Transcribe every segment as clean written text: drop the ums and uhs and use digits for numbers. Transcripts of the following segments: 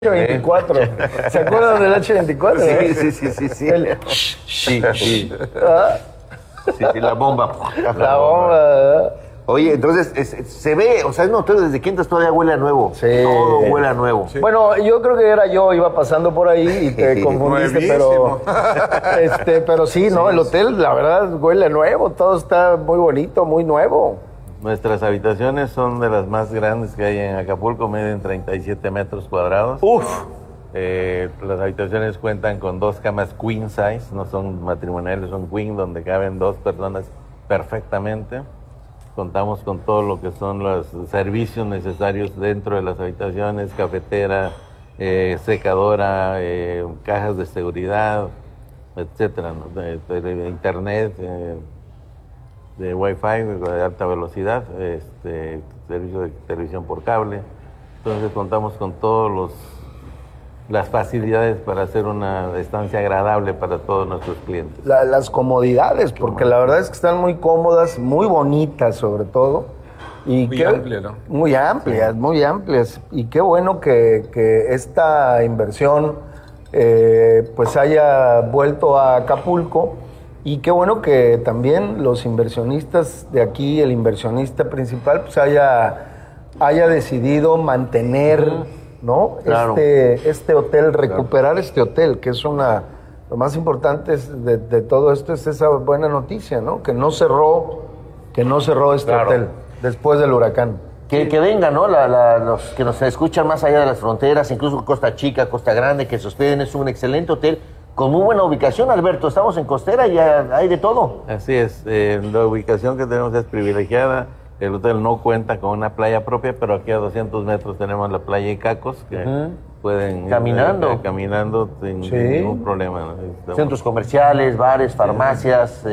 H24. ¿Se acuerdan del H24? Sí. El... Sí. ¿Ah? Sí, la bomba. La bomba. Oye, entonces se ve, o sea, es notorio desde que entras todavía huele a nuevo. Sí. Todo huele a nuevo. Sí. Bueno, yo creo que era yo, iba pasando por ahí y te confundiste, pero sí, ¿no? El hotel, la verdad, huele a nuevo, todo está muy bonito, muy nuevo. Nuestras habitaciones son de las más grandes que hay en Acapulco, miden 37 metros cuadrados. ¡Uf! Las habitaciones cuentan con 2 camas queen size, no son matrimoniales, son queen, donde caben 2 personas perfectamente. Contamos con todo lo que son los servicios necesarios dentro de las habitaciones, cafetera, secadora, cajas de seguridad, etcétera, ¿no? de internet, de Wi-Fi de alta velocidad, servicio de televisión por cable. Entonces contamos con todas las facilidades para hacer una estancia agradable para todos nuestros clientes. Las comodidades, porque la verdad es que están muy cómodas, muy bonitas sobre todo. Y muy amplias, ¿no? Muy amplias, muy amplias. Y qué bueno que esta inversión pues haya vuelto a Acapulco. Y qué bueno que también los inversionistas de aquí, el inversionista principal, pues haya decidido mantener, ¿no? Claro. Este hotel, recuperar este hotel, que es lo más importante de todo esto es esa buena noticia, ¿no? Que no cerró este hotel después del huracán. Que vengan, ¿no? Los que nos escuchan más allá de las fronteras, incluso Costa Chica, Costa Grande, que se hospeden, es un excelente hotel. Con muy buena ubicación, Alberto. Estamos en costera y hay de todo. Así es. La ubicación que tenemos es privilegiada. El hotel no cuenta con una playa propia, pero aquí a 200 metros tenemos la playa Icacos, que pueden caminando sin ningún problema, ¿no? Centros comerciales, bares, farmacias,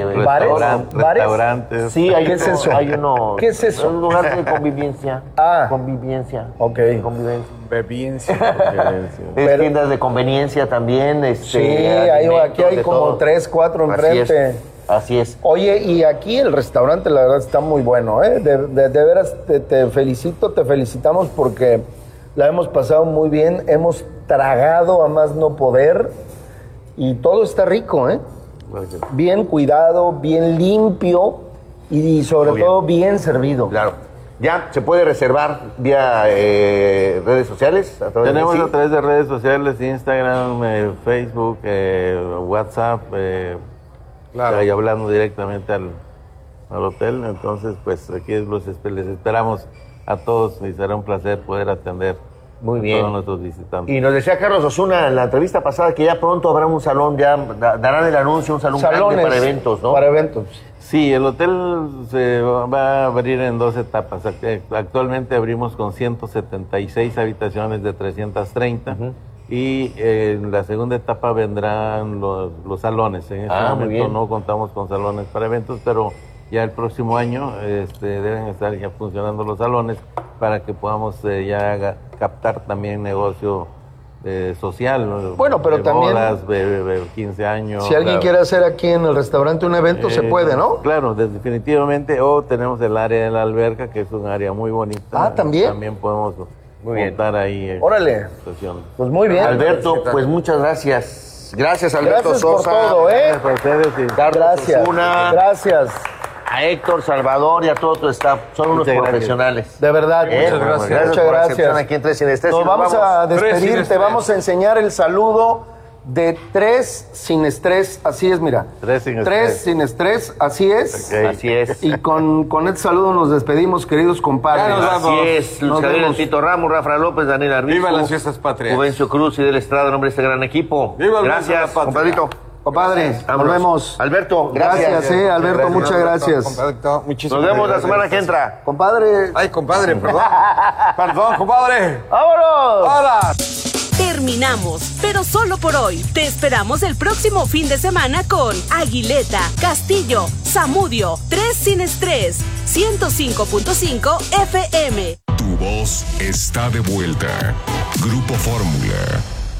restaurantes. Sí, ¿qué es eso? Hay uno. ¿Qué es eso? Un lugar de convivencia. Convivencia. Ok. Bebiencia. Tiendas de conveniencia también. Sí, aquí hay como 3, 4 enfrente. Así es. Oye, y aquí el restaurante, la verdad, está muy bueno, ¿eh? De veras, te felicito, te felicitamos porque la hemos pasado muy bien, hemos tragado a más no poder y todo está rico, ¿eh? Gracias. Bien cuidado, bien limpio y sobre todo bien servido. Claro. ¿Ya se puede reservar vía redes sociales? Tenemos a través de redes sociales, Instagram, Facebook, WhatsApp, y hablando directamente al hotel. Entonces, pues aquí les esperamos a todos y será un placer poder atender muy bien a todos nuestros visitantes. Y nos decía Carlos Osuna en la entrevista pasada que ya pronto habrá un salón, ya darán el anuncio, un salón grande para eventos, ¿no? Para eventos. Sí, el hotel se va a abrir en 2 etapas. Actualmente abrimos con 176 habitaciones de 330. Y en la segunda etapa vendrán los salones. En este momento no contamos con salones para eventos, pero ya el próximo año deben estar ya funcionando los salones para que podamos ya captar también negocio social. Bueno, pero también bodas, 15 años. Si alguien quiere hacer aquí en el restaurante un evento, se puede, ¿no? Claro, definitivamente. O tenemos el área de la alberca, que es un área muy bonita. ¿también? También podemos montar ahí. Órale. Estaciones. Pues muy bien. Alberto, pues muchas gracias. Gracias, Alberto Gracias Sosa. por todo, ¿eh? Gracias a ustedes y Carlos Gracias. Osuna, Gracias. a Héctor, Salvador y a todo tu staff. Son unos profesionales. De verdad. Muchas gracias. Muchas gracias. Aquí en 3 sin Estrés. Nos vamos a despedir. 3 Te vamos a enseñar el saludo de 3 sin estrés. Así es, mira. 3 sin 3 estrés. sin estrés. Así es. Ok. Así es. Y con este saludo nos despedimos, queridos compadres. Ya nos vamos. Así es. Luis Nos Javier vemos. Tito Ramos, Rafael López, Daniel Arbizu. Viva las fiestas patrias. Juvencio Cruz y del Estrada, en nombre de este gran equipo. Viva el gracias, beso de la patria. compadrito. Compadre, nos Vámonos. vemos. Alberto, gracias. Gracias, Alberto, muchas gracias. Compadrito, muchísimas Nos vemos la gracias. semana que entra. Compadre. Ay, compadre, perdón. Perdón, compadre. ¡Vámonos! ¡Hola! Terminamos, pero solo por hoy. Te esperamos el próximo fin de semana con Aguileta, Castillo, Zamudio, 3 sin estrés, 105.5 FM. Tu voz está de vuelta. Grupo Fórmula.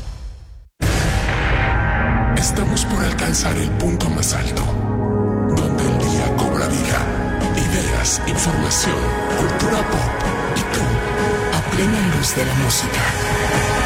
Estamos por alcanzar el punto más alto, donde el día cobra vida, ideas, información, cultura pop y tú, a plena luz de la música.